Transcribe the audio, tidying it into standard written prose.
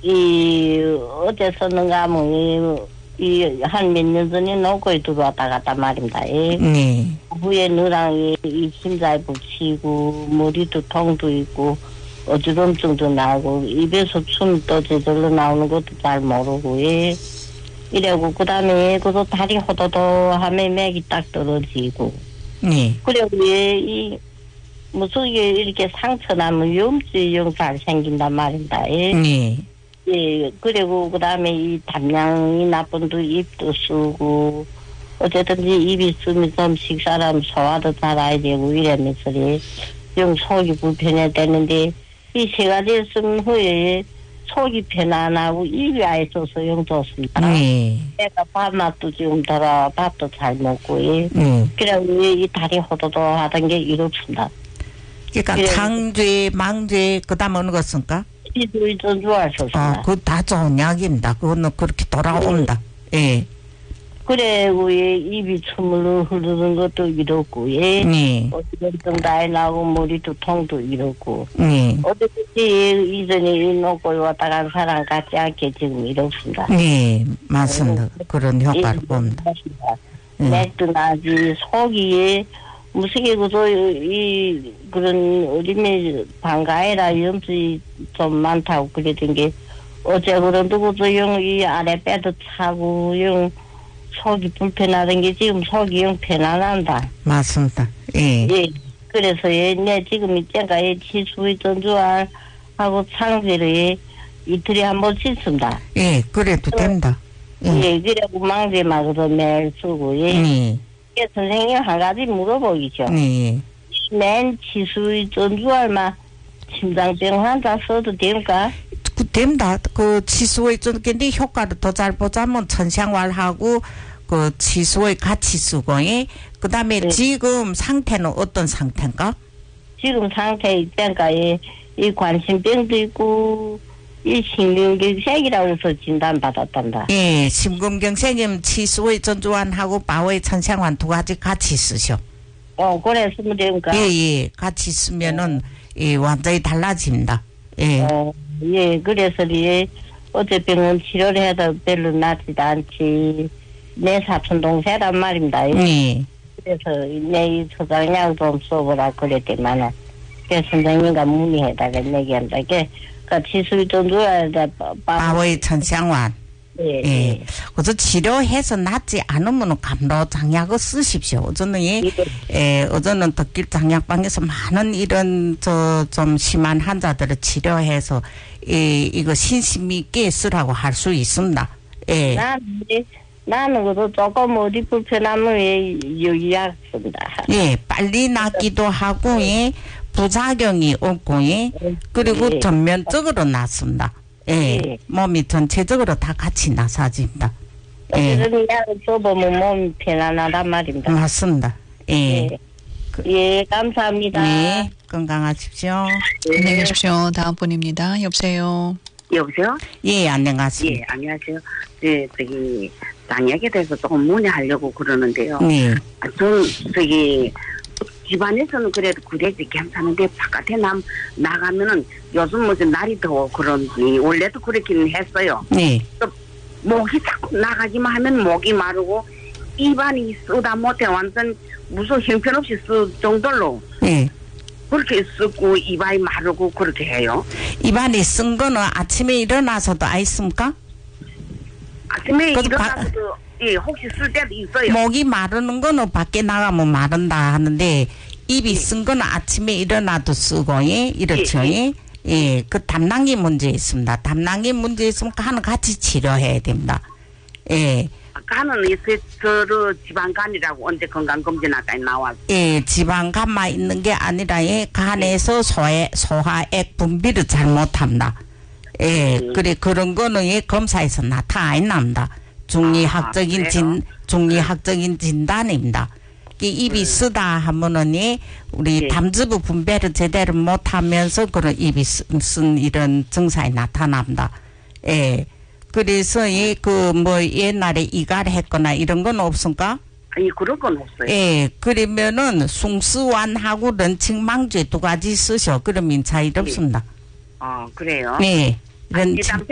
어째서는가, 한 몇 년 전에 노고에 들어왔다 갔단 말입니다. 후에 너랑 이 심장에 붙이고, 머리도 통도 있고, 어지럼증도 나고, 입에서 춤도 제대로 나오는 것도 잘 모르고, 이래고, 그 다음에, 그도 다리 호도도 하면 맥이 딱 떨어지고, 그리고 무슨 이렇게 상처 나면 염증 잘 생긴단 말입니다. 그리고 그 다음에 이 담량이 나쁜도 입도 쓰고, 어쨌든지 입이 쓰면 좀 식사하면 소화도 잘해야 되고 이러면서 영 속이 불편해되는데, 이 세 가지 있으면 후에 속이 편안하고 입이 아예 써서 영 좋습니다. 내가 밥맛도 지금 들어 밥도 잘 먹고, 그리고 이 다리 호도도 하던 게 이렇습니다. 그러니까 상죄, 망죄, 그 다음 어느 것입니까? 이도 좋아하셨습니다. 그거 다 좋은 약입니다. 그거는 그렇게 돌아온다. 그래, 입이 춤을 흐르는 것도 이렇고, 어디든 다 나고 머리도 통도 이렇고, 어디든지 이전에 놓고 왔다 간 사람 같지 않게 지금 이렇습니다. 맞습니다. 그런 효과를 봅니다. 맥도 나지, 속이 무색이 그런 어린이 방가에라 염증이 좀 많다고 그랬던 게, 어제 그런 누구도 이 아래 빼도 차고, 속이 불편하던 게 지금 속이 영 편안한다. 맞습니다. 그래서 내 지금 이때가 치수의 전주알 하고 창제를 이틀에 한 번 씻습니다. 그래도 된다. 그래고 망제막으로 매일 쓰고, 선생님 한 가지 물어보기죠. 맨 치수의 전주알만 심장병 환자 써도 됩니까? 됩니다. 그 치수의 전근데 효과를 더 잘 보자면 천상활하고 그 치수의 같이 쓰고, 그 다음에 지금 상태는 어떤 상태인가? 지금 상태 있다니까 이 관심병도 있고 이 심근경색이라고 해서 진단받았단다. 심근경색이면 치수의 전주환하고 바오의 천상환 두 가지 같이 쓰셔. 그래 쓰면 됩니까? 같이 쓰면은 완전히 달라집니다. 그래서 어제 병원 치료를 해도 별로 낫지도 않지. 내 사촌 동생란 말입니다. 그래서 내 소장약 좀 써보라 그랬더만은, 그래서 선생님과 문의해다가 내게 한다. 치수를 좀 줘야 돼. 바오의 천상환. 그래서 치료해서 낫지 않으면 감로 장약을 쓰십시오. 어제는 덕길 장약방에서 많은 이런 좀 심한 환자들을 치료해서 이거 신심 있게 쓰라고 할 수 있습니다. 나는 그래도 조금 어디 불편하면 여기야 씁니다. 빨리 낫기도 하고 부작용이 없고 그리고 전면적으로 낫습니다. 몸이 전체적으로 다 같이 나사집니다. 그런 약을 써보면 몸이 편안하단 말입니다. 맞습니다. 감사합니다. 건강하십시오. 안녕히 계십시오. 다음 분입니다. 여보세요. 여보세요? 안녕하십니까. 안녕하세요. 저기 장약에 대해서 조금 문의하려고 그러는데요. 전 집안에서는 그래도 그래도 괜찮은데 바깥에 나가면은 요즘 무슨 날이 더워 그런지 원래도 그렇기는 했어요. 또 목이 자꾸 나가기만 하면 목이 마르고 입안이 쓰다 못해 완전 무슨 형편없이 쓸 정도로 그렇게 쓰고 입안이 마르고 그렇게 해요. 입안이 쓴 거는 아침에 일어나서도 있습니까? 아침에 일어나서도 혹시 쓸 때도 있어요. 목이 마르는 거는 밖에 나가면 마른다 하는데 입이 쓴 거는 아침에 일어나도 쓰고 이렇죠. 그 담낭이 문제 있습니다. 담낭이 문제 있으면 간은 같이 치료해야 됩니다. 간은 저로 지방간이라고 언제 건강검진학까지 나왔어요. 지방간만 있는 게 아니라 간에서 소화액 분비를 잘못합니다. 그래 그런 거는 검사에서 나타납니다. 중의학적인 진단입니다. 입이 쓰다 하면은 우리 담즙의 분배를 제대로 못하면서 그런 입이 쓴 이런 증상이 나타납니다. 그래서 옛날에 이갈 했거나 이런 건 없습니까? 아니 그런 건 없어요. 그러면은 숭스완하고 런칭망죄 두 가지 쓰셔. 그러면 차이 없습니다. 그래요? 런칭